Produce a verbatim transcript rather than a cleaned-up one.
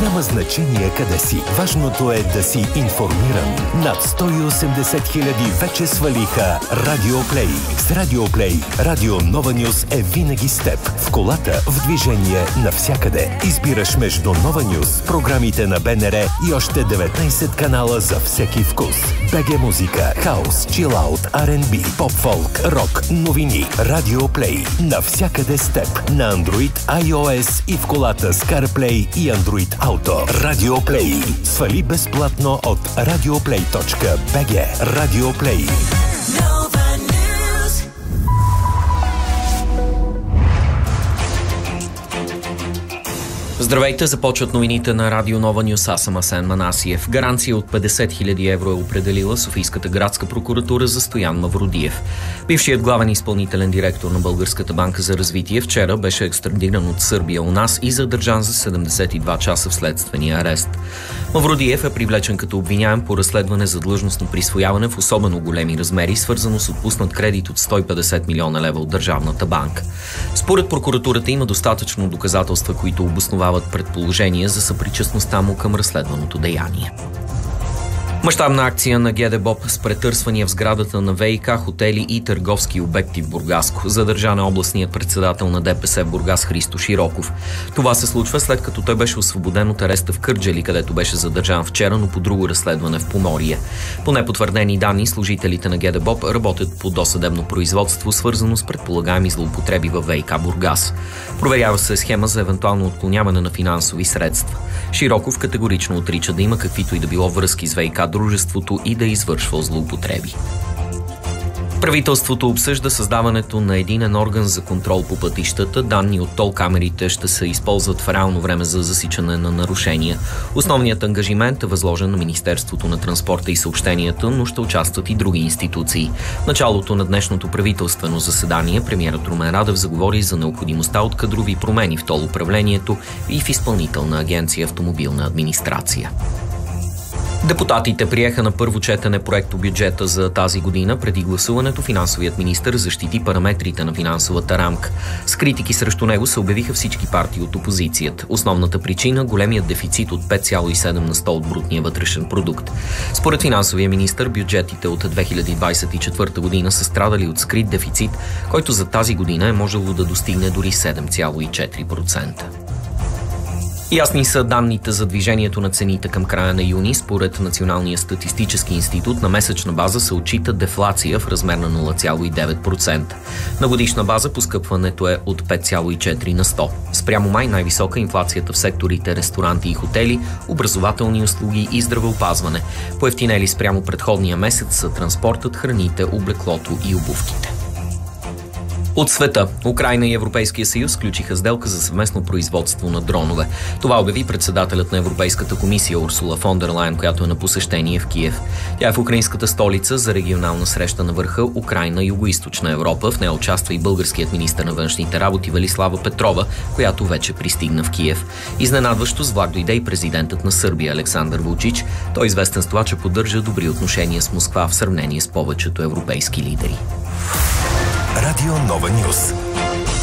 Няма значение къде си. Важното е да си информиран. Над сто и осемдесет хиляди вече свалиха Радио Плей. С Радио Плей, Радио Нова Нюс е винаги с теб. В колата, в движение, навсякъде. Избираш между Нова Нюс, програмите на БНР и още деветнайсет канала за всеки вкус. БГ музика, хаус, чилаут, Ар енд Би, поп-фолк, рок, новини. Радио Плей. Навсякъде с теб. На Android, iOS и в колата с CarPlay и Android Auto. Радио Плей. Свали безплатно от радиоплей точка би джи. Радио Плей. Здравейте, започват новините на Радио Нова Нюс. Аз съм Асен Манасиев. Гаранция от петдесет хиляди евро е определила Софийската градска прокуратура за Стоян Мавродиев. Бившият главен изпълнителен директор на Българската банка за развитие вчера беше екстрадиран от Сърбия у нас и задържан за седемдесет и два часа в следствения арест. Мавродиев е привлечен като обвиняем по разследване за длъжностно присвояване в особено големи размери, свързано с отпуснат кредит от сто и петдесет милиона лева от Държавната банка. Според прокуратурата има достатъчно доказателства, които обосновават предположения за съпричастността му към разследваното деяние. Мащабна акция на ГДБОП с претърсвания в сградата на ВиК, хотели и търговски обекти в Бургаско. Задържан е областният председател на ДПС в Бургас Христо Широков. Това се случва след като той беше освободен от ареста в Кърджали, където беше задържан вчера, но по друго разследване в Поморие. По непотвърдени данни, служителите на ГДБОП работят по досъдебно производство, свързано с предполагаеми злоупотреби във ВиК Бургас. Проверява се схема за евентуално отклоняване на финансови средства. Широков категорично отрича да има каквито и да било връзки с ВиК дружеството и да извършва злоупотреби. Правителството обсъжда създаването на единен орган за контрол по пътищата. Данни от тол камерите ще се използват в реално време за засичане на нарушения. Основният ангажимент е възложен на Министерството на транспорта и съобщенията, но ще участват и други институции. В началото на днешното правителствено заседание премиерът Румен Радев заговори за необходимостта от кадрови промени в тол управлението и в Изпълнителна агенция автомобилна администрация. Депутатите приеха на първо четене проекто бюджета за тази година. Преди гласуването финансовият министър защити параметрите на финансовата рамка. С критики срещу него се обявиха всички партии от опозицията. Основната причина – големият дефицит от пет цяло и седем на сто от брутния вътрешен продукт. Според финансовия министър, бюджетите от две хиляди двадесет и четвърта година са страдали от скрит дефицит, който за тази година е можело да достигне дори седем цяло и четири процента. Ясни са данните за движението на цените към края на юни. Според Националния статистически институт на месечна база се отчита дефлация в размер на нула цяло и девет процента. На годишна база поскъпването е от пет цяло и четири на сто. Спрямо май най-висока инфлацията в секторите ресторанти и хотели, образователни услуги и здравеопазване. Поевтинели спрямо предходния месец са транспортът, храните, облеклото и обувките. От света, Украйна и Европейския съюз сключиха сделка за съвместно производство на дронове. Това обяви председателят на Европейската комисия Урсула фон дер Лайен, която е на посещение в Киев. Тя е в украинската столица за регионална среща на върха Украйна и Югоизточна Европа. В нея участва и българският министър на външните работи Велислава Петрова, която вече пристигна в Киев. Изненадващо с влак дойде и президентът на Сърбия Александър Вучич. Той е известен с това, че поддържа добри отношения с Москва в сравнение с повечето европейски лидери. Радио Нова Нюс.